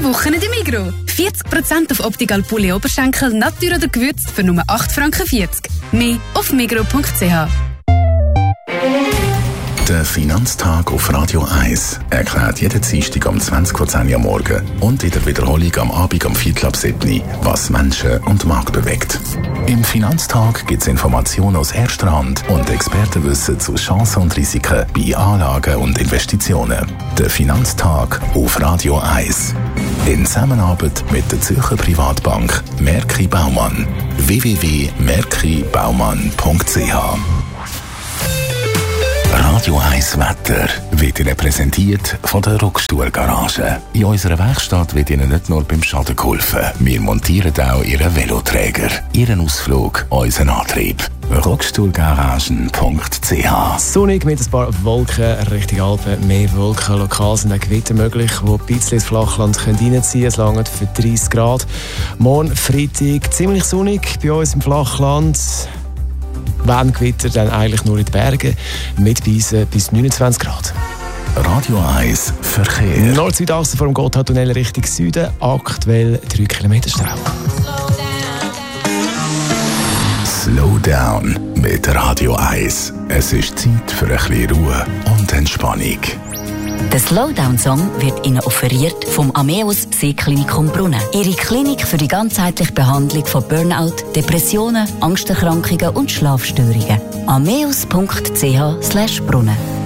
Wochen in der Migros. 40% auf Optical Pulli Oberschenkel, Natur oder gewürzt für nur 8,40 Franken. Mehr auf migros.ch. Der Finanztag auf Radio 1 erklärt jeden Dienstag um 20:10 Uhr morgen und in der Wiederholung am Abend um 7:15 was Menschen und Markt bewegt. Im Finanztag gibt es Informationen aus erster Hand und Expertenwissen zu Chancen und Risiken bei Anlagen und Investitionen. Der Finanztag auf Radio 1. In Zusammenarbeit mit der Zürcher Privatbank Merki Baumann. www.merkibaumann.ch. Radio 1 Wetter wird Ihnen präsentiert von der Rockstuhl-Garage. In unserer Werkstatt wird Ihnen nicht nur beim Schaden geholfen. Wir montieren auch Ihren Veloträger, Ihren Ausflug, unseren Antrieb. Rockstuhlgaragen.ch. Sonnig mit ein paar Wolken Richtung Alpen. Mehr Wolken, lokal sind auch Gewitter möglich, die ein bisschen ins Flachland reinziehen können. Es langt für 30 Grad. Morgen Freitag ziemlich sonnig bei uns im Flachland. Wenn Gewitter, dann eigentlich nur in den Bergen, mit Beisen bis 29 Grad. Radio 1 Verkehr. Nord-Südachse vor dem Gotthardtunnel Richtung Süden, aktuell 3 Kilometer Stau. Slow down mit Radio 1. Es ist Zeit für ein bisschen Ruhe und Entspannung. Der Slowdown-Song wird Ihnen offeriert vom Ameos Seeklinikum Brunnen. Ihre Klinik für die ganzheitliche Behandlung von Burnout, Depressionen, Angsterkrankungen und Schlafstörungen. ameos.ch/Brunnen